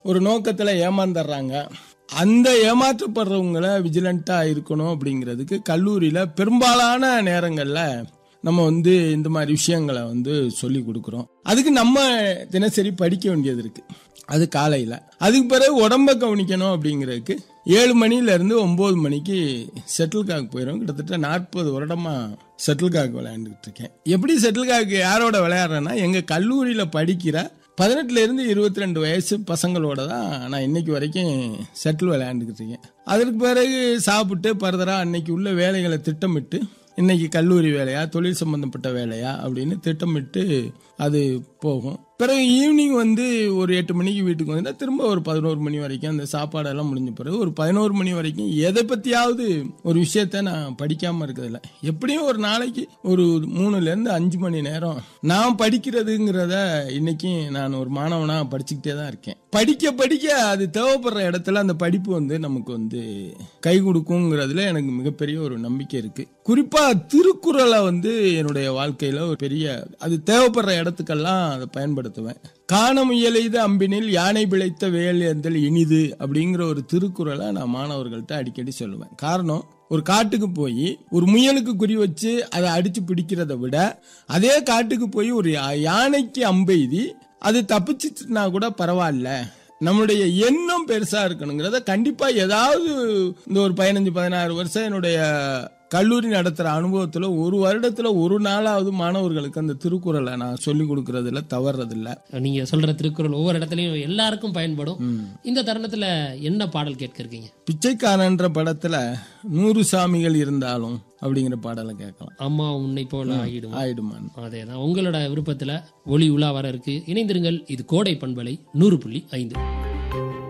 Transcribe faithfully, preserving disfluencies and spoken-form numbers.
ஒரு நோக்கத்துல ஏமாந்துடுறாங்க. அந்த ஏமாற்றப்படுறவங்கள விஜிலண்டா இருக்கணும் அப்படிங்கிறதுக்கு கல்லூரியில பெரும்பாலான நேரங்கள்ல நம்ம வந்து இந்த மாதிரி விஷயங்களை வந்து சொல்லி கொடுக்குறோம். அதுக்கு நம்ம தினசரி படிக்க வேண்டியது இருக்கு. அது காலையில. அதுக்கு பிறகு உடம்ப கவனிக்கணும் அப்படிங்கிறதுக்கு ஏழு மணில இருந்து ஒன்பது மணிக்கு செட்டில் காக் போயிடும். கிட்டத்தட்ட நாற்பது வருடமா செட்டில் காக் விளையாண்டுட்டு இருக்கேன். எப்படி செட்டில் காக் யாரோட விளையாடுறேன்னா, எங்க கல்லூரியில படிக்கிற பதினெட்டுல இருந்து இருபத்தி ரெண்டு வயசு பசங்களோட தான் நான் இன்னைக்கு வரைக்கும் செட்டில் விளையாண்டுக்கிட்டு இருக்கேன். அதற்கு பிறகு சாப்பிட்டு பர்தரா அன்னைக்கு உள்ள வேலைகளை திட்டமிட்டு, இன்னைக்கு கல்லூரி வேலையா தொழில் சம்பந்தப்பட்ட வேலையா அப்படின்னு திட்டமிட்டு அது போகும். பிறகு ஈவினிங் வந்து ஒரு எட்டு மணிக்கு வீட்டுக்கு வந்து திரும்ப ஒரு பதினோரு மணி வரைக்கும் அந்த சாப்பாடெல்லாம் முடிஞ்ச பிறகு ஒரு பதினோரு மணி வரைக்கும் எதை பத்தியாவது ஒரு விஷயத்த நான் படிக்காம இருக்கிறதில்ல. எப்படியும் ஒரு நாளைக்கு ஒரு மூணுல இருந்து அஞ்சு மணி நேரம் நான் படிக்கிறதுங்கிறத இன்னைக்கு நான் ஒரு மாணவனா படிச்சுக்கிட்டே தான் இருக்கேன். படிக்க படிக்க அது தேவைப்படுற இடத்துல அந்த படிப்பு வந்து நமக்கு வந்து கை கொடுக்குங்கிறதுல எனக்கு மிகப்பெரிய ஒரு நம்பிக்கை இருக்கு. குறிப்பா திருக்குறளை வந்து என்னுடைய வாழ்க்கையில ஒரு பெரிய அது தேவைப்படுற இடத்துக்கெல்லாம் அதை பயன்படுத்துவேன். காண முயலெய்த அம்பினில் யானை பிழைத்த வேல் எந்தல் இனிது அப்படிங்கிற ஒரு திருக்குறளை நான் மாணவர்கள்ட்ட அடிக்கடி சொல்லுவேன். காரணம், ஒரு காட்டுக்கு போய் ஒரு முயலுக்கு குறி வச்சு அதை அடிச்சு பிடிக்கிறத விட அதே காட்டுக்கு போய் ஒரு யானைக்கு அம்பெய்தி அது தப்பிச்சுனா கூட பரவாயில்ல, நம்மளுடைய எண்ணம் பெருசா இருக்கணுங்கிறத கண்டிப்பா ஏதாவது இந்த ஒரு பதினஞ்சு பதினாறு வருஷம் என்னுடைய கல்லூரி நடத்துற அனுபவத்துல ஒரு வருடத்துல ஒரு நாளாவது மாணவர்களுக்கு அந்த திருக்குறளை நான் சொல்லி கொடுக்கறதுல தவறதில்ல. நீங்க சொல்ற திருக்குறள் ஒவ்வொரு இடத்துலயும் எல்லாருக்கும் பயன்படும். இந்த தருணத்துல என்ன பாடல் கேட்க இருக்கீங்க? பிச்சைக்காரன்ற படத்துல நூறு சாமிகள் இருந்தாலும் அப்படிங்கிற பாடலை கேட்கலாம். அம்மா உன்னை போல ஆயிடும் ஆயிடுமான். அதேதான் உங்களோட விருப்பத்துல ஒளி உலா வர இருக்கு. இணைந்திருங்கள். இது கோடை பண்பலை நூறு புள்ளி ஐந்து.